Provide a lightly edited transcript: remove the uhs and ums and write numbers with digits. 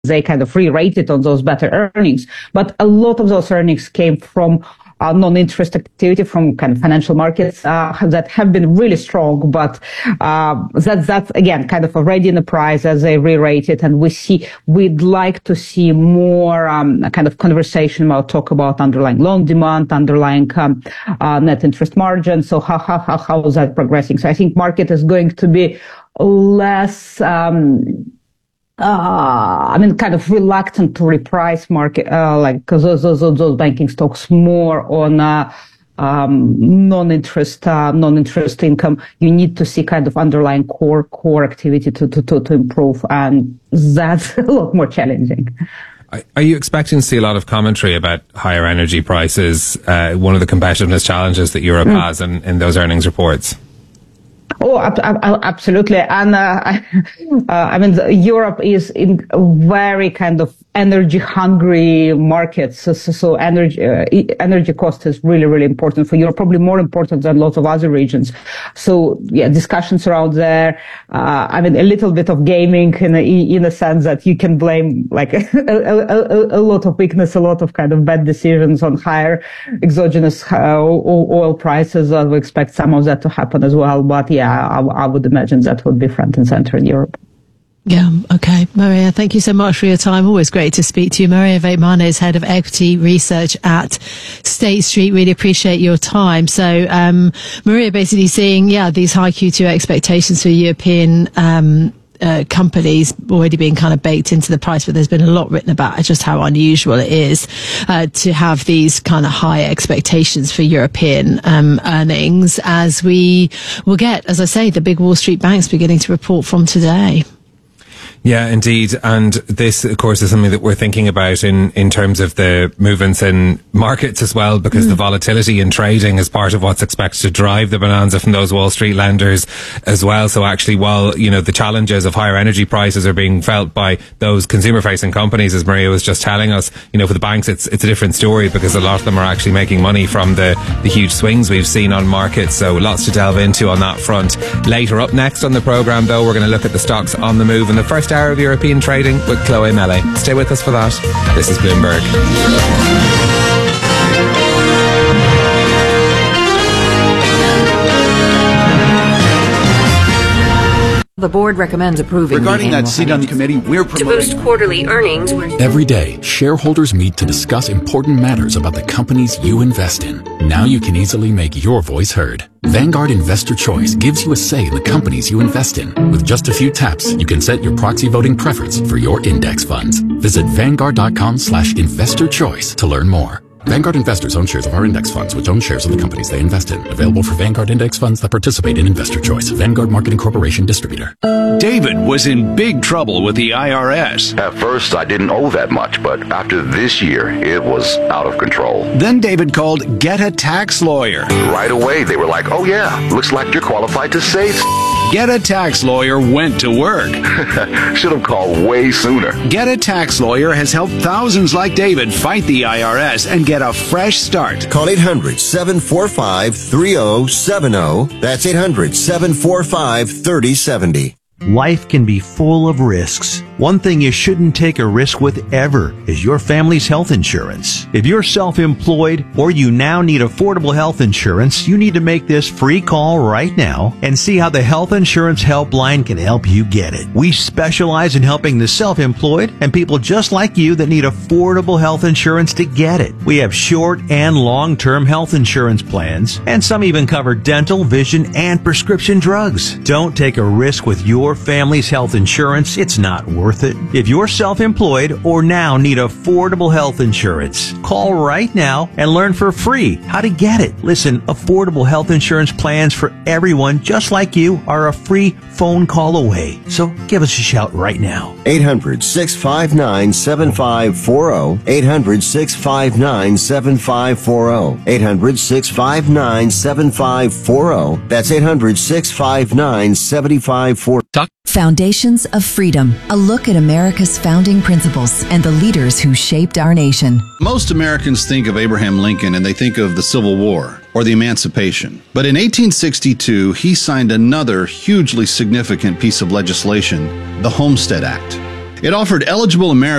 they kind of re-rated on those better earnings. But a lot of those earnings came from non-interest activity from kind of financial markets that have been really strong, but that's again kind of already in the price as they re-rated, and we'd like to see more kind of conversation about talk about underlying loan demand, underlying net interest margin. So how is that progressing? So I think market is going to be less kind of reluctant to reprice market, because those banking stocks more on non-interest income. You need to see kind of underlying core activity to improve, and that's a lot more challenging. Are you expecting to see a lot of commentary about higher energy prices, one of the competitiveness challenges that Europe has in those earnings reports? Oh, absolutely. And Europe is in very kind of energy hungry markets. So energy cost is really, really important for Europe, probably more important than lots of other regions. So yeah, discussions around there. A little bit of gaming in a sense that you can blame like a lot of weakness, a lot of kind of bad decisions on higher exogenous oil prices. We expect some of that to happen as well. But yeah, I would imagine that would be front and center in Europe. Yeah, okay. Maria, thank you so much for your time. Always great to speak to you. Maria Vaitmane is Head of Equity Research at State Street. Really appreciate your time. So, Maria basically seeing, these high Q2 expectations for European companies already being kind of baked into the price, but there's been a lot written about just how unusual it is to have these kind of high expectations for European earnings, as we will get, as I say, the big Wall Street banks beginning to report from today. Yeah, indeed. And this, of course, is something that we're thinking about in terms of the movements in markets as well, because the volatility in trading is part of what's expected to drive the bonanza from those Wall Street lenders as well. So actually, while, the challenges of higher energy prices are being felt by those consumer-facing companies, as Maria was just telling us, for the banks, it's a different story, because a lot of them are actually making money from the huge swings we've seen on markets. So lots to delve into on that front. Later up next on the programme, though, we're going to look at the stocks on the move in the first hour of European trading with Chloe Mele. Stay with us for that. This is Bloomberg. The board recommends approving. Regarding that seat on the committee, we're promoting to boost quarterly earnings. Every day, shareholders meet to discuss important matters about the companies you invest in. Now you can easily make your voice heard. Vanguard Investor Choice gives you a say in the companies you invest in. With just a few taps, you can set your proxy voting preference for your index funds. Visit Vanguard.com/investorchoice to learn more. Vanguard investors own shares of our index funds, which own shares of the companies they invest in. Available for Vanguard index funds that participate in Investor Choice. Vanguard Marketing Corporation distributor. David was in big trouble with the IRS. At first, I didn't owe that much, but after this year, it was out of control. Then David called Get a Tax Lawyer. Right away, they were like, oh yeah, looks like you're qualified to save. Get a Tax Lawyer went to work. Should have called way sooner. Get a Tax Lawyer has helped thousands like David fight the IRS and get a fresh start. Call 800-745-3070. That's 800-745-3070. Life can be full of risks. One thing you shouldn't take a risk with ever is your family's health insurance. If you're self-employed or you now need affordable health insurance, you need to make this free call right now and see how the Health Insurance Helpline can help you get it. We specialize in helping the self-employed and people just like you that need affordable health insurance to get it. We have short and long-term health insurance plans, and some even cover dental, vision, and prescription drugs. Don't take a risk with your family's health insurance. It's not worth it. If you're self-employed or now need affordable health insurance, call right now and learn for free how to get it. Listen, affordable health insurance plans for everyone just like you are a free phone call away. So give us a shout right now. 800-659-7540. 800-659-7540. 800-659-7540. That's 800-659-7540. Foundations of Freedom, a look at America's founding principles and the leaders who shaped our nation. Most Americans think of Abraham Lincoln and they think of the Civil War or the Emancipation. But in 1862, he signed another hugely significant piece of legislation, the Homestead Act. It offered eligible Americans